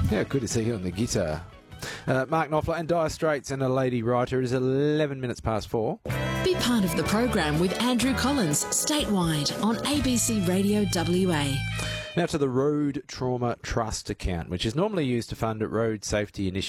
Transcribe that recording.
Yeah, good to see you on the guitar. Mark Knopfler and Dire Straits and a lady writer. It is 11 minutes past 4. Be part of the program with Andrew Collins, statewide on ABC Radio WA. Now to the Road Trauma Trust account, which is normally used to fund road safety initiatives.